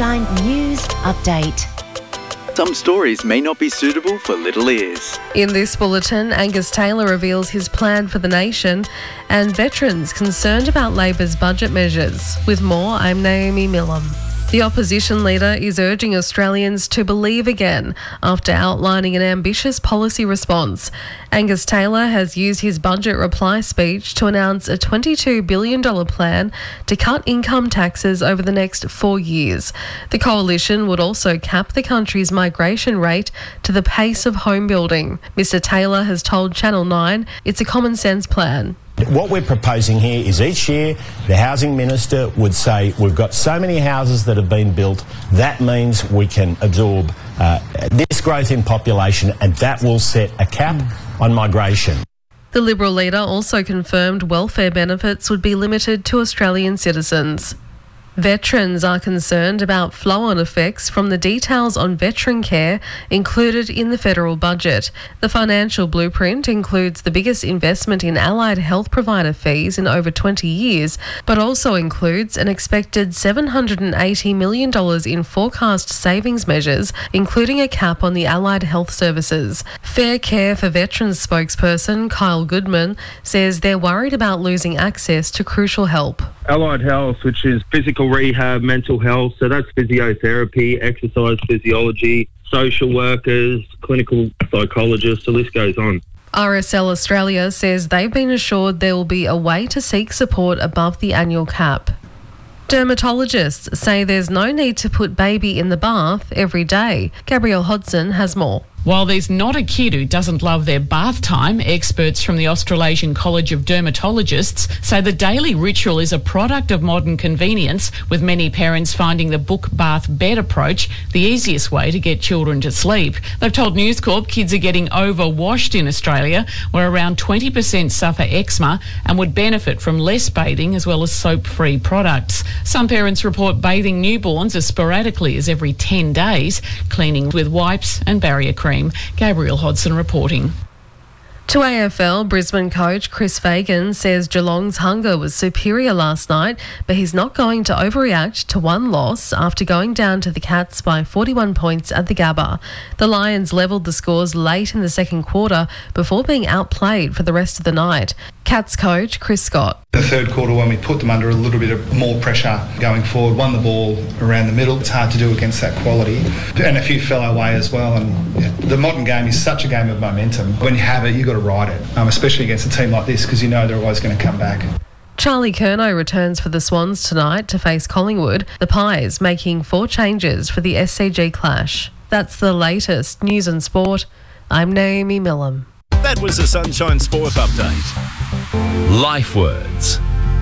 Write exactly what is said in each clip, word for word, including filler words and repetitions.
Sunshine News Update. Some stories may not be suitable for little ears. In this bulletin, Angus Taylor reveals his plan for the nation and veterans concerned about Labor's budget measures. With more, I'm Naomi Millam. The opposition leader is urging Australians to believe again after outlining an ambitious policy response. Angus Taylor has used his budget reply speech to announce a twenty-two billion dollars plan to cut income taxes over the next four years. The coalition would also cap the country's migration rate to the pace of home building. Mister Taylor has told Channel nine it's a common sense plan. What we're proposing here is each year the Housing Minister would say we've got so many houses that have been built, that means we can absorb uh, this growth in population, and that will set a cap on migration. The Liberal leader also confirmed welfare benefits would be limited to Australian citizens. Veterans are concerned about flow-on effects from the details on veteran care included in the federal budget. The financial blueprint includes the biggest investment in allied health provider fees in over twenty years, but also includes an expected seven hundred eighty million dollars in forecast savings measures, including a cap on the allied health services. Fair Care for Veterans spokesperson Kyle Goodman says they're worried about losing access to crucial help. Allied health, which is physical rehab, mental health, so that's physiotherapy, exercise physiology, social workers, clinical psychologists, the list goes on. R S L Australia says they've been assured there will be a way to seek support above the annual cap. Dermatologists say there's no need to put baby in the bath every day. Gabrielle Hodson has more. While there's not a kid who doesn't love their bath time, experts from the Australasian College of Dermatologists say the daily ritual is a product of modern convenience, with many parents finding the book bath bed approach the easiest way to get children to sleep. They've told News Corp kids are getting overwashed in Australia, where around twenty percent suffer eczema and would benefit from less bathing as well as soap-free products. Some parents report bathing newborns as sporadically as every ten days, cleaning with wipes and barrier cream. Gabrielle Hodson reporting. To A F L, Brisbane coach Chris Fagan says Geelong's hunger was superior last night, but he's not going to overreact to one loss after going down to the Cats by forty-one points at the Gabba. The Lions levelled the scores late in the second quarter before being outplayed for the rest of the night. Cats coach Chris Scott. The third quarter, when we put them under a little bit of more pressure going forward, won the ball around the middle. It's hard to do against that quality. And a few fell our way as well. And yeah, the modern game is such a game of momentum. When you have it, you've got to ride it, um, especially against a team like this, because you know they're always going to come back. Charlie Curnow returns for the Swans tonight to face Collingwood. The Pies making four changes for the S C G clash. That's the latest news and sport. I'm Naomi Millam. That was a Sunshine Sport Update. Life Words.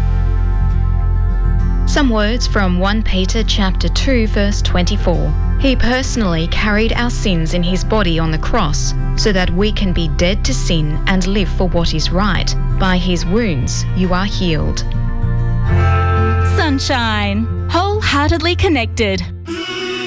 Some words from First Peter chapter two verse twenty-four. He personally carried our sins in his body on the cross so that we can be dead to sin and live for what is right. By his wounds you are healed. Sunshine. Wholeheartedly connected.